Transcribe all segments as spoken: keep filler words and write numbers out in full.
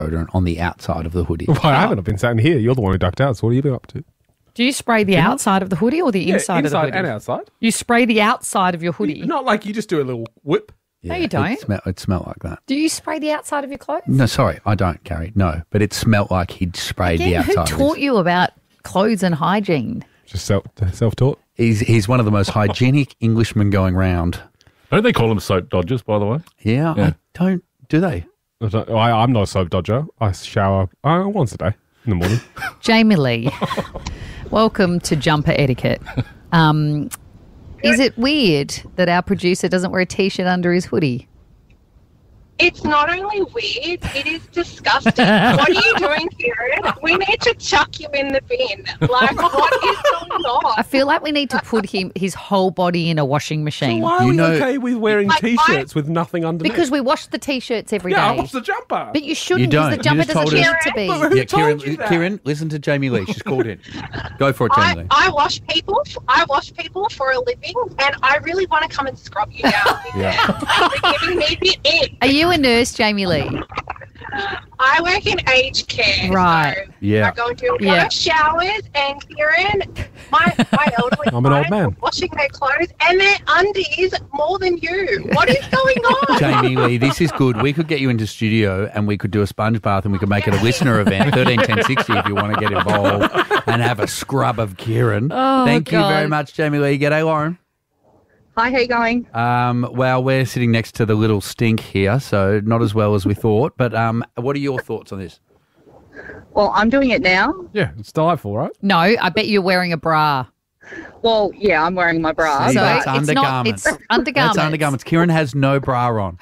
deodorant on the outside of the hoodie. Well, I haven't. I've been sitting here. You're the one who ducked out. So what have you been up to? Do you spray the outside of the hoodie or the Yeah, inside, of the inside hoodie? and outside. You spray the outside of your hoodie. Not like you just do a little whip. No, you don't. It, smell, it smelled like that. Do you spray the outside of your clothes? No, sorry, I don't, Carrie. No, but it smelled like he'd sprayed the Again, who outside. taught of his. you about clothes and hygiene? Just self, self-taught. He's, he's one of the most hygienic Englishmen going round. Don't they call them soap dodgers, by the way? Yeah, Yeah. I don't, do they? I don't- I, I'm not a soap dodger. I shower uh, once a day in the morning. Jamie Lee, welcome to Jumper Etiquette. Um, is it weird that our producer doesn't wear a T-shirt under his hoodie? It's not only weird, it is disgusting. What are you doing, Kieran? We need to chuck you in the bin. Like, what is going on? I feel like we need to put him his whole body in a washing machine. Why are You we know- okay with wearing Like, T-shirts with nothing underneath? Because we wash the T-shirts every day. yeah, I watched the jumper. But you shouldn't, You because don't. the You jumper just doesn't told need us- to be. But who yeah, told Kieran, you that? Kieran, listen to Jamie Lee. She's called in. Go for it, Jamie I, Lee. I wash people. I wash people for a living, and I really want to come and scrub you down. Yeah. You're giving me the ick. Are you a nurse, Jamie Lee? I work in aged care. Right. So Yeah. I go and do a Yeah. lot of showers, and Kieran, my, my elderly I'm an old clients man. are washing their clothes and their undies more than you. What is going on? Jamie Lee, this is good. We could get you into studio and we could do a sponge bath and we could make it a listener event, thirteen ten sixty if you want to get involved and have a scrub of Kieran. Oh, Thank you God. very much, Jamie Lee. G'day, Lauren. Hi, how you going? Um, well, we're sitting next to the little stink here, so not as well as we thought. But um, what are your thoughts on this? Well, I'm doing it now. Yeah, it's delightful, right? No, I bet you're wearing a bra. Well, yeah, I'm wearing my bra. See, So that's it's not. undergarments. It's undergarments. That's undergarments. Kieran has no bra on.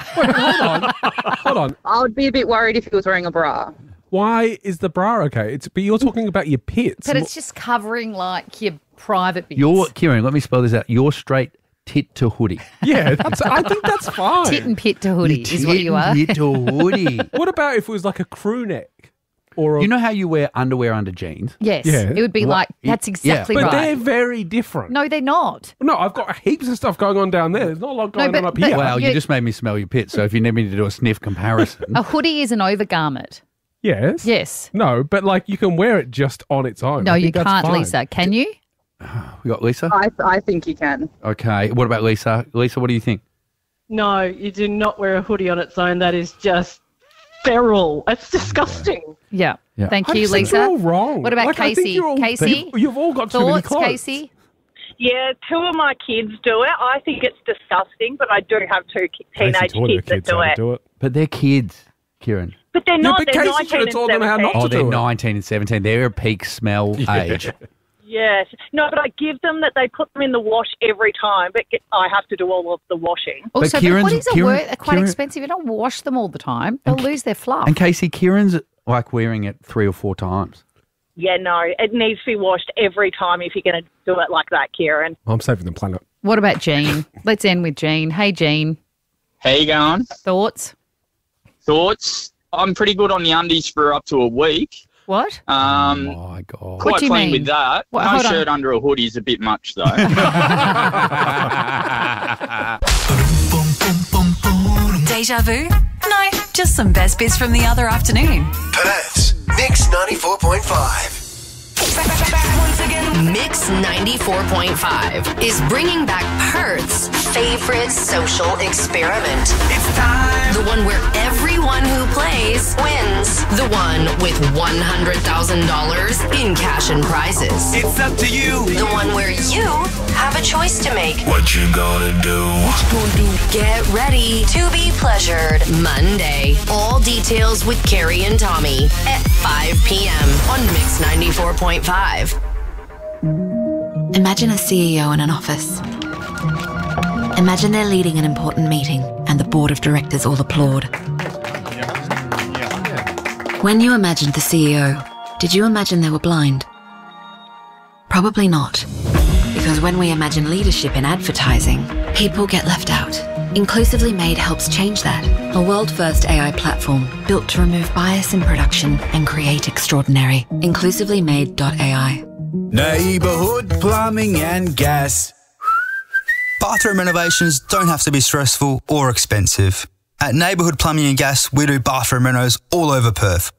Hold on. I would be a bit worried if he was wearing a bra. Why is the bra okay? It's but you're talking about your pits. But it's just covering like your private bits. You're Kieran. Let me spell this out. You're straight tit to hoodie. yeah, that's, I think that's fine. tit and pit to hoodie is what you are. Tit to hoodie. What about if it was like a crew neck? Or a, You know how you wear underwear under jeans? Yes, Yeah. it would be What- like that's yeah, exactly but right. they're very different. No, they're not. No, I've got heaps of stuff going on down there. There's not a lot going but- on up but- here. Well, you Yeah. just made me smell your pit. So if you need me to do a sniff comparison, A hoodie is an overgarment. yes. Yes. No, but like you can wear it just on its own. No, I you think that's can't, fine. Lisa. Can you? we got Lisa. I, I think you can. Okay. What about Lisa? Lisa, what do you think? No, you do not wear a hoodie on its own. That is just feral. It's disgusting. Yeah. Yeah. Thank I you, just think Lisa. you're all wrong. What about Like, I think Casey? you're all- Casey? You've, you've all got too many Thoughts, clothes. Casey? Yeah, two of my kids do it. I think it's disgusting, but I do have two ki- Casey teenage taught her kids that kids do how to it. do it. But they're kids, Kieran. But they're Yeah, not. but they're Casey should nineteen have and taught them how not seventeen. Oh, to they're do it. nineteen and seventeen. They're a peak smell age. Yes. No, but I give them that they put them in the wash every time, but get, I have to do all of the washing. Also, but Kieran's- hoodies are, Kieran- wor- are quite Kieran- expensive. You don't wash them all the time. They'll lose their fluff. And Casey, Kieran's like wearing it three or four times. Yeah, no, it needs to be washed every time if you're going to do it like that, Kieran. I'm saving the planet. What about Jean? Let's end with Jean. Hey, Jean. How you going? Thoughts? Thoughts? I'm pretty good on the undies for up to a week. What? Um, Oh my God. quite do you clean mean? with that. What- no hold on. shirt under a hoodie is a bit much, though. Deja vu? No, just some best bits from the other afternoon. Perth's Mix ninety-four point five. Mix ninety-four point five is bringing back Perth's favorite social experiment. It's time. The one where everyone who plays wins. The one with one hundred thousand dollars in cash and prizes. It's up to you. The one where you have a choice to make. What you gonna do? What you gonna do? Get ready to be pleasured Monday. All details with Carrie and Tommy at five p.m. on Mix ninety-four point five. Imagine a C E O in an office. Imagine they're leading an important meeting and the board of directors all applaud. When you imagined the C E O, did you imagine they were blind? Probably not. Because when we imagine leadership in advertising, people get left out. Inclusively Made helps change that. A world-first A I platform built to remove bias in production and create extraordinary. inclusively made dot A I. Neighbourhood plumbing and gas. Bathroom renovations don't have to be stressful or expensive. At Neighbourhood Plumbing and Gas, we do bathroom renos all over Perth.